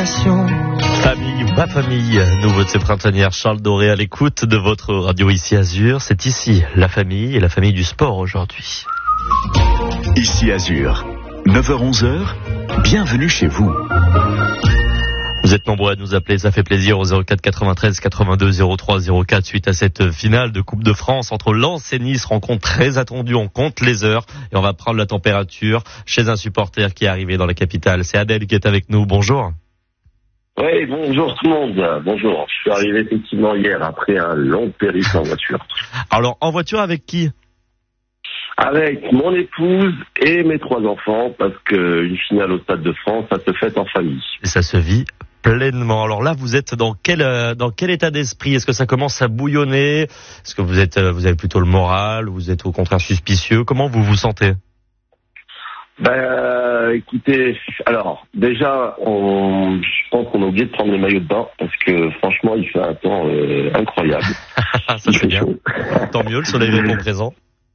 passion. Famille ou pas famille, nouveauté printanière, Charles Doré à l'écoute de votre radio ici Azur. C'est ici la famille et la famille du sport aujourd'hui. Ici Azur, 9h-11h, bienvenue chez vous. Vous êtes nombreux à nous appeler, ça fait plaisir au 04 93 82 03 04 suite à cette finale de Coupe de France entre Lens et Nice, rencontre très attendue, on compte les heures et on va prendre la température chez un supporter qui est arrivé dans la capitale. C'est Adèle qui est avec nous, bonjour. Oui, bonjour tout le monde, bonjour. Je suis arrivé effectivement hier après un long périple en voiture. Alors, en voiture avec qui ? Avec mon épouse et mes 3 enfants, parce qu'une finale au Stade de France, ça se fait en famille. Et ça se vit pleinement. Alors là, vous êtes dans quel état d'esprit ? Est-ce que ça commence à bouillonner ? Est-ce que vous avez plutôt le moral ? Vous êtes au contraire suspicieux ? Comment vous vous sentez ? Écoutez, alors déjà, je pense qu'on a oublié de prendre les maillots de bain parce que franchement, il fait un temps incroyable. Ça c'est bien. Tant mieux, le soleil répond présent.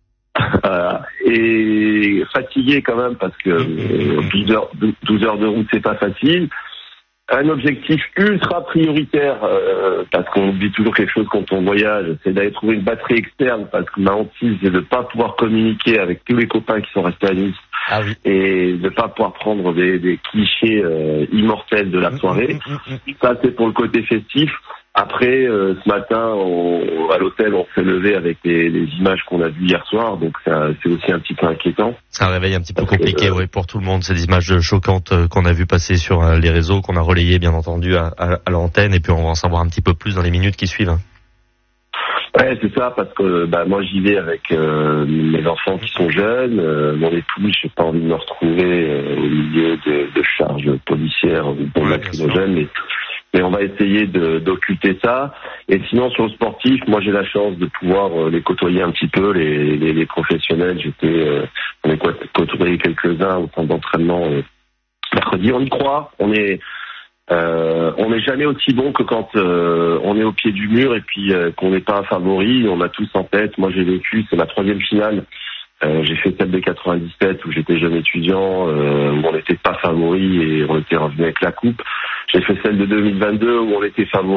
Et fatigué quand même parce que 12 heures de route, c'est pas facile. Un objectif ultra prioritaire, parce qu'on oublie toujours quelque chose quand on voyage, c'est d'aller trouver une batterie externe, parce que ma hantise, c'est de ne pas pouvoir communiquer avec tous les copains qui sont restés à Nice, et de ne pas pouvoir prendre des clichés immortels de la soirée. Ça, c'est pour le côté festif. Après, ce matin, à l'hôtel, on s'est levé avec les images qu'on a vues hier soir, donc c'est aussi un petit peu inquiétant. C'est un réveil un petit peu compliqué, oui, pour tout le monde, ces images choquantes qu'on a vues passer sur les réseaux, qu'on a relayées, bien entendu, à l'antenne, et puis on va en savoir un petit peu plus dans les minutes qui suivent. Ouais, c'est ça, parce que moi j'y vais avec mes enfants qui sont jeunes, mon épouse, j'ai pas envie de me retrouver au milieu de charges policières pour lacrymogènes, mais on va essayer d'occulter ça. Et sinon, sur le sportif, moi j'ai la chance de pouvoir les côtoyer un petit peu, les professionnels. On est côtoyé quelques-uns au centre d'entraînement mercredi. On y croit, on n'est jamais aussi bon que quand on est au pied du mur et puis qu'on n'est pas un favori. On a tous en tête. Moi j'ai vécu, c'est ma 3e finale. J'ai fait celle de 97 où j'étais jeune étudiant, où on n'était pas favori et on était revenu avec la coupe. J'ai fait celle de 2022 où on était favori.